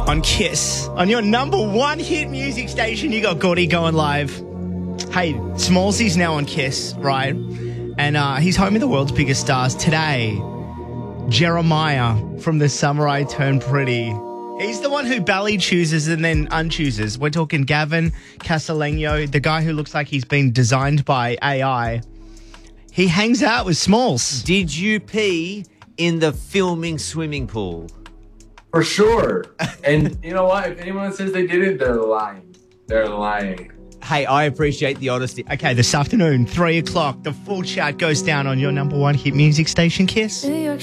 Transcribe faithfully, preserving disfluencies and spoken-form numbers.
on Kiss. On your number one hit music station, you got Gordy going live. Hey, Smallsy's now on Kiss, right? And uh, he's home of the world's biggest stars. Today, Jeremiah from The Summer I Turned Pretty. He's the one who Bally chooses and then unchooses. We're talking Gavin Castellano, the guy who looks like he's been designed by A I. He hangs out with Smalls. Did you pee in the filming swimming pool? For sure. And you know what? If anyone says they didn't, they're lying. They're lying. Hey, I appreciate the honesty. Okay, this afternoon, three o'clock, the full chat goes down on your number one hit music station, Kiss.